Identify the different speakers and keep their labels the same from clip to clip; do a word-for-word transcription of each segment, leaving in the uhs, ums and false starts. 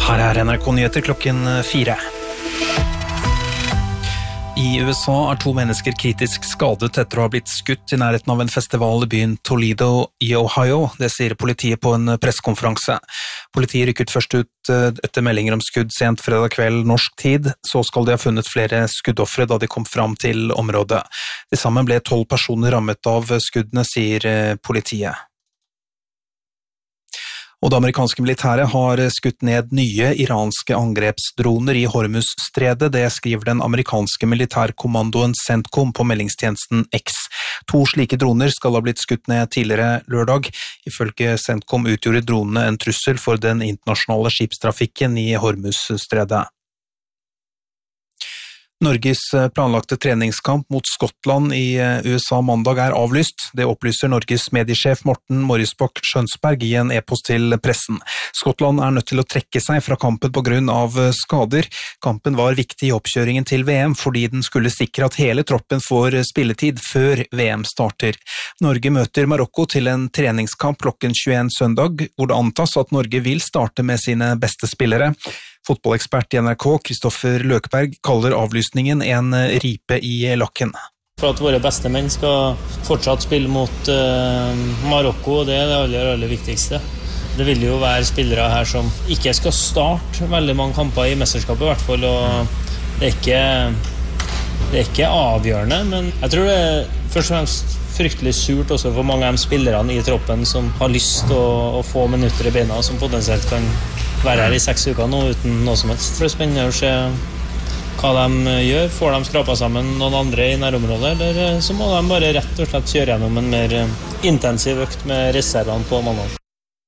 Speaker 1: Her er N R K-nyheter klokken fire. I U S A er to mennesker kritisk skadet etter å ha blitt skutt i nærheten av en festival i byen Toledo i Ohio. Det sier politiet på en pressekonferanse. Politiet rykket først ut etter meldinger om skudd sent fredag kveld norsk tid. Så skal de ha funnet flere skuddoffere da de kom fram til området. Til sammen ble tolv personer rammet av skuddene, sier politiet. Og det amerikanske militæret har skutt ned nye iranske angrepsdroner i Hormuz-stredet. Det skriver den amerikanske militærkommandoen CENTCOM på meldingstjenesten X. To slike droner skal ha blitt skutt ned tidligere lørdag. Ifølge CENTCOM utgjorde dronene en trussel for den internasjonale skipstrafikken i Hormuz-stredet. Norges planlagte treningskamp mot Skottland i U S A mandag er avlyst. Det opplyser Norges mediesjef Morten Morrisbakk Skjønsberg i en e-post til pressen. Skottland er nødt til å trekke seg fra kampen på grunn av skader. Kampen var viktig i oppkjøringen til V M fordi den skulle sikre at hele troppen får spilletid før V M starter. Norge møter Marokko til en treningskamp klokken tjueen søndag, hvor det antas at Norge vil starte med sine beste spillere. Fotballekspert i N R K, Kristoffer Løkberg, kaller avlysningen en ripe i lakken.
Speaker 2: For at våre beste menn skal fortsatt spille mot uh, Marokko, det er det aller, aller viktigste. Det vil jo være spillere her som ikke skal starte veldig mange kamper i mesterskapet i hvert fall, og det er ikke, det er ikke avgjørende, men jeg tror det er først og fremst fryktelig surt også for mange av de spillerne i troppen som har lyst til å, å få minutter i beina, som potensielt kan være her i seks uker nå uten noe som helst. Det er spennende å se hva de gjør. Får de skrapet sammen noen andre i nærområdet, eller så må de bare rett og slett kjøre gjennom en mer intensiv økt med reservene på mandag.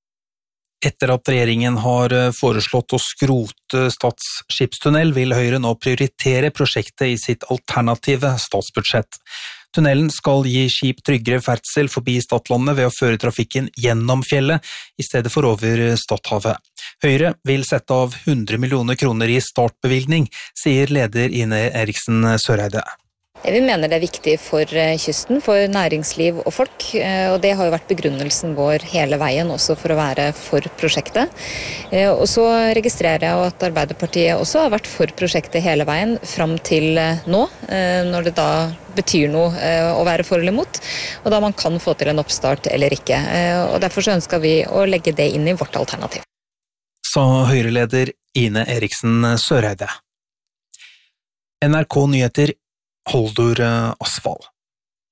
Speaker 1: Etter at regjeringen har foreslått å skrote Stad skipstunnel, vil Høyre nå prioritere prosjektet i sitt alternative statsbudsjett. Tunnelen skal gi skip tryggere ferdsel forbi Stadlandet ved å føre trafikken gjennom fjellet i stedet for over Stadhavet. Høyre vil sette av hundre millioner kroner i startbevilgning, sier leder Ine Eriksen Søreide.
Speaker 3: Vi mener det er viktig for kysten, for næringsliv og folk, og det har jo vært begrunnelsen vår hele veien også for å være for prosjektet. Og så registrerer jeg at Arbeiderpartiet også har vært for prosjektet hele veien fram til nå, når det da betyr noe å være for eller imot, og da man kan få til en oppstart eller ikke. Og derfor så ønsker vi å legge det inn i vårt alternativ.
Speaker 1: Sa Høyre-leder Ine Eriksen Søreide. N R K Nyheter, Holdur Asfall.